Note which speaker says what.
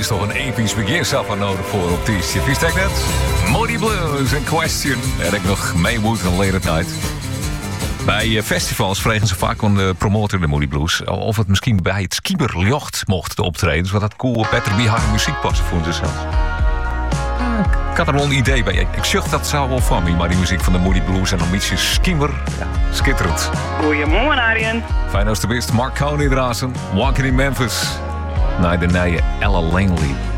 Speaker 1: is toch een episch beginstaf nodig voor op die Wist ik net? Moody Blues en Question. En ik nog Maywood en Late at Night. Bij festivals vregen ze vaak van de promotor de Moody Blues of het misschien bij het Skieberjocht mocht optreden. Zodat dat cool beter bij haar muziek passen voor zichzelf. Ik had er wel een idee bij. Ik zucht dat zou wel van me, maar die muziek van de Moody Blues en een beetje Skieber, ja, schitterend.
Speaker 2: Goedemorgen, Arjen.
Speaker 1: Fijn als de best. Mark Coney drazen. Walking in Memphis. Naar de nieuwe Ella Langley.